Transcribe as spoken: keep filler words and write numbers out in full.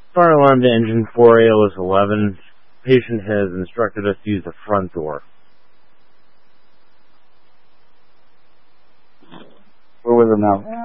Fire alarm to engine four, A L S eleven. Patient has instructed us to use the front door. We're with him now.